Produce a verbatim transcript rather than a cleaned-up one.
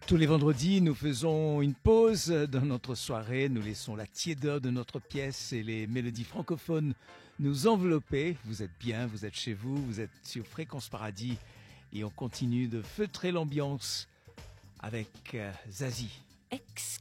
Tous les vendredis, nous faisons une pause dans notre soirée. Nous laissons la tiédeur de notre pièce et les mélodies francophones nous envelopper. Vous êtes bien, vous êtes chez vous, vous êtes sur Fréquence Paradis. Et on continue de feutrer l'ambiance avec euh, Zazie. Excuse